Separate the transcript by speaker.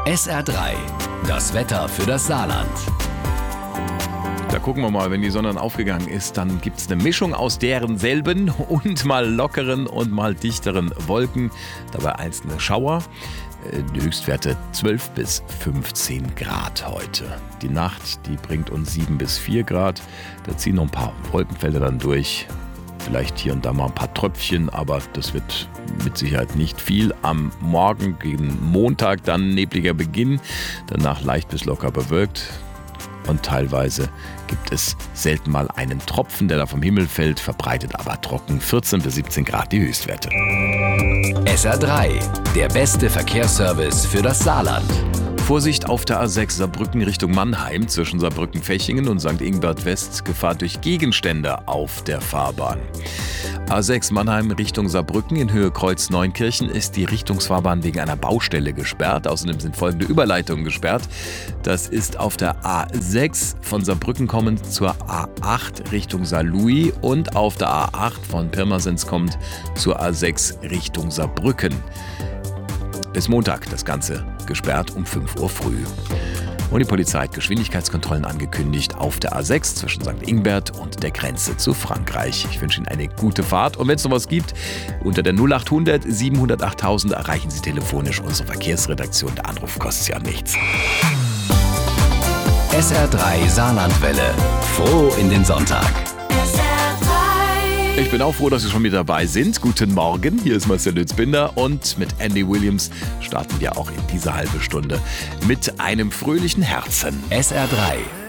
Speaker 1: SR3, das Wetter für das Saarland.
Speaker 2: Da gucken wir mal, wenn die Sonne aufgegangen ist, dann gibt es eine Mischung aus deren selben und mal lockeren und mal dichteren Wolken. Dabei einzelne Schauer. Die Höchstwerte 12 bis 15 Grad heute. Die Nacht, die bringt uns 7 bis 4 Grad. Da ziehen noch ein paar Wolkenfelder dann durch. Vielleicht hier und da mal ein paar Tröpfchen, aber das wird mit Sicherheit nicht viel. Am Morgen gegen Montag dann nebliger Beginn, danach leicht bis locker bewölkt. Und teilweise gibt es selten mal einen Tropfen, der da vom Himmel fällt, verbreitet aber trocken. 14 bis 17 Grad die Höchstwerte.
Speaker 1: SR3, der beste Verkehrsservice für das Saarland.
Speaker 2: Vorsicht auf der A6 Saarbrücken Richtung Mannheim zwischen Saarbrücken-Fechingen und St. Ingbert West. Gefahr durch Gegenstände auf der Fahrbahn. A6 Mannheim Richtung Saarbrücken in Höhe Kreuz Neunkirchen ist die Richtungsfahrbahn wegen einer Baustelle gesperrt. Außerdem sind folgende Überleitungen gesperrt. Das ist auf der A6 von Saarbrücken kommend zur A8 Richtung Saarlouis und auf der A8 von Pirmasens kommend zur A6 Richtung Saarbrücken. Bis Montag das Ganze gesperrt um 5 Uhr früh. Und die Polizei hat Geschwindigkeitskontrollen angekündigt auf der A6 zwischen St. Ingbert und der Grenze zu Frankreich. Ich wünsche Ihnen eine gute Fahrt und wenn es noch was gibt, unter der 0800 700 8000 erreichen Sie telefonisch unsere Verkehrsredaktion. Der Anruf kostet ja nichts.
Speaker 1: SR3 Saarlandwelle. Froh in den Sonntag.
Speaker 2: Ich bin auch froh, dass Sie schon mit dabei sind. Guten Morgen, hier ist Marcel Lützbinder und mit Andy Williams starten wir auch in diese halbe Stunde mit einem fröhlichen Herzen.
Speaker 1: SR3,